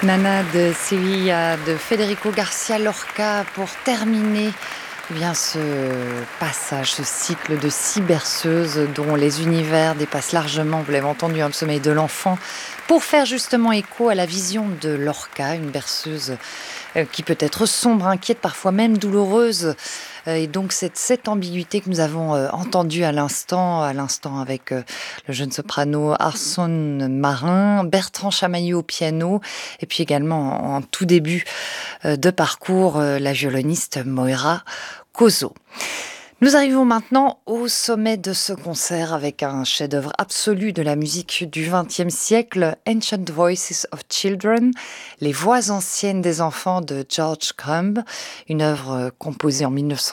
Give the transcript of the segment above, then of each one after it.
Nana de Sevilla de Federico García Lorca pour terminer ce passage, ce cycle de 6 berceuses dont les univers dépassent largement, vous l'avez entendu, le sommeil de l'enfant, pour faire justement écho à la vision de Lorca, une berceuse qui peut être sombre, inquiète, parfois même douloureuse. Et donc cette ambiguïté que nous avons entendue à l'instant avec le jeune soprano Arson Marin, Bertrand Chamaillot au piano, et puis également en tout début de parcours, la violoniste Moira Koso. Nous arrivons maintenant au sommet de ce concert avec un chef-d'œuvre absolu de la musique du XXe siècle, Ancient Voices of Children, les voix anciennes des enfants de George Crumb, une œuvre composée en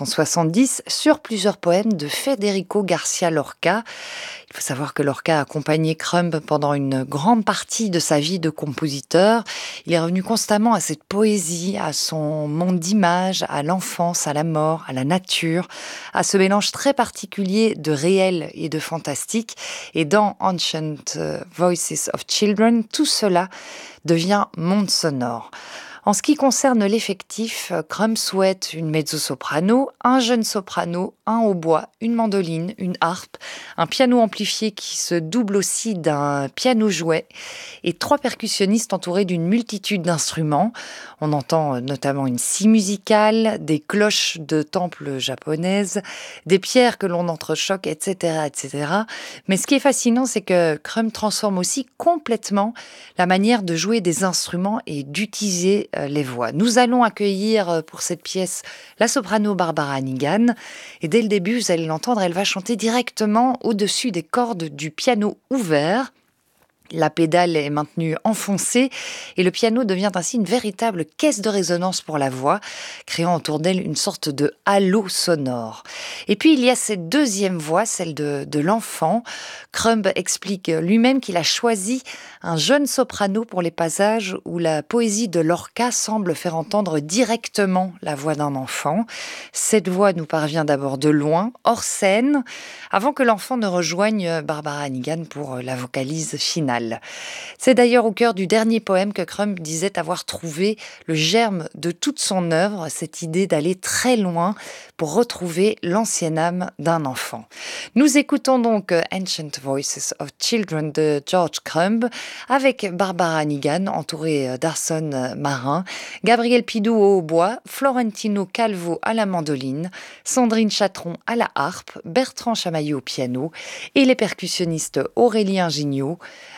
1970 sur plusieurs poèmes de Federico García Lorca. Il faut savoir que Lorca a accompagné Crumb pendant une grande partie de sa vie de compositeur. Il est revenu constamment à cette poésie, à son monde d'images, à l'enfance, à la mort, à la nature, à ce mélange très particulier de réel et de fantastique. Et dans Ancient Voices of Children, tout cela devient monde sonore. En ce qui concerne l'effectif, Crumb souhaite une mezzo-soprano, un jeune soprano, un hautbois, une mandoline, une harpe, un piano amplifié qui se double aussi d'un piano-jouet et 3 percussionnistes entourés d'une multitude d'instruments. On entend notamment une scie musicale, des cloches de temple japonaises, des pierres que l'on entrechoque, etc., etc. Mais ce qui est fascinant, c'est que Crumb transforme aussi complètement la manière de jouer des instruments et d'utiliser les voix. Nous allons accueillir pour cette pièce la soprano Barbara Hannigan. Et dès le début, vous allez l'entendre, elle va chanter directement au-dessus des cordes du piano ouvert. La pédale est maintenue enfoncée et le piano devient ainsi une véritable caisse de résonance pour la voix, créant autour d'elle une sorte de halo sonore. Et puis il y a cette deuxième voix, celle de l'enfant. Crumb explique lui-même qu'il a choisi un jeune soprano pour les passages où la poésie de Lorca semble faire entendre directement la voix d'un enfant. Cette voix nous parvient d'abord de loin, hors scène, avant que l'enfant ne rejoigne Barbara Hannigan pour la vocalise finale. C'est d'ailleurs au cœur du dernier poème que Crumb disait avoir trouvé le germe de toute son œuvre, cette idée d'aller très loin pour retrouver l'ancienne âme d'un enfant. Nous écoutons donc Ancient Voices of Children de George Crumb avec Barbara Hannigan entourée d'Arson Marin, Gabriel Pidou au hautbois, Florentino Calvo à la mandoline, Sandrine Chatron à la harpe, Bertrand Chamaillot au piano et les percussionnistes Aurélien Gignot,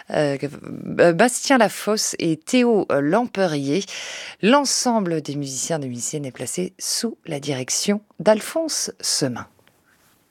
Bastien Lafosse et Théo Lamperier. L'ensemble des musiciens et musiciennes est placé sous la direction d'Alphonse Semin.